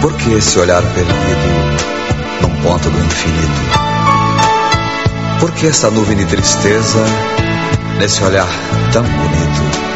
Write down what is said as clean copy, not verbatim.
Por que esse olhar perdido num ponto do infinito? Por que essa nuvem de tristeza nesse olhar tão bonito?